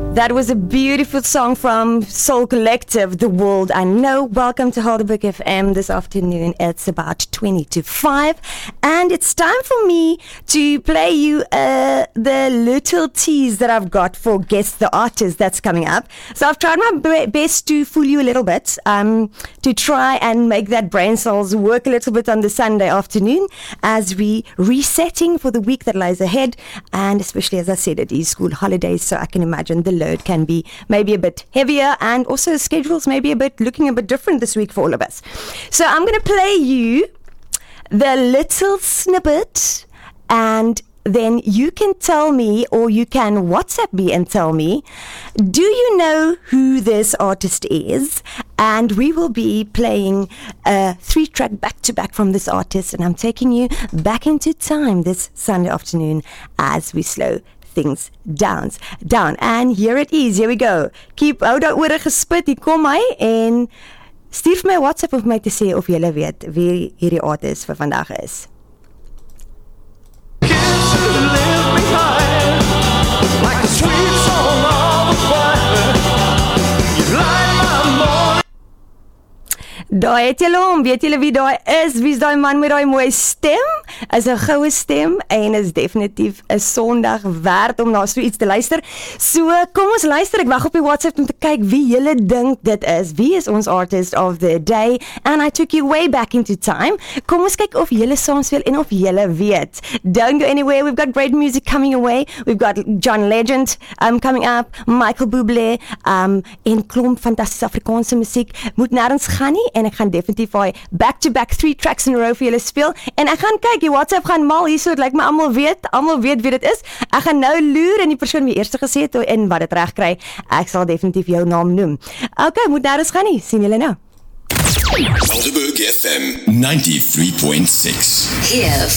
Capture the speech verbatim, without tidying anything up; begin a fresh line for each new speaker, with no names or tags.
That was a beautiful song from Soul Collective, The World I Know. Welcome to Helderberg F M this afternoon. It's about twenty to five, and it's time for me to play you uh, the little tease that I've got for Guess the Artist that's coming up. So I've tried my be- best to fool you a little bit, um, to try and make that brain cells work a little bit on the Sunday afternoon as we resetting for the week that lies ahead, and especially, as I said, it is school holidays, so I can imagine the load can be maybe a bit heavier, and also schedules maybe a bit looking a bit different this week for all of us. So I'm going to play you the little snippet, and then you can tell me, or you can WhatsApp me and tell me, do you know who this artist is? And we will be playing a three-track back-to-back from this artist, and I'm taking you back into time this Sunday afternoon as we slow things down. down. And here it is, here we go. Keep, hou daar oor gespit, hier kom hy, en stuur vir my WhatsApp of my te sê of julle weet wie hierdie artist vir vandag is. Like a sweet song of the fire, you light my morning. Daai het julle hom, weet julle wie daai is? Wie is daai man met daai mooie stem? Is 'n goue stem en is definitief 'n Sondag werd om na so iets te luister. So kom ons luister, ek wag op die WhatsApp om te kyk wie julle dink dit is. Wie is ons artist of the day? And I took you way back into time. Kom ons kyk of julle saamspeel en of julle weet. Don't go anywhere, we've got great music coming away. We've got John Legend um, coming up, Michael Bublé, um, en klomp fantastiese Afrikaanse musiek. Moet nêrens gaan nie, en ek gaan definitief vir back-to-back three tracks in a row vir julle speel, en ek gaan kyk, die WhatsApp gaan mal hier, so het lyk my almal weet, almal weet wie dit is. Ek gaan nou loer in die persoon wie eerste gesê het en wat dit reg kry. Ek sal definitief jou naam noem. Okay, moet nêrens gaan nie, sien julle nou.
Helderberg F M ninety-three point six. Here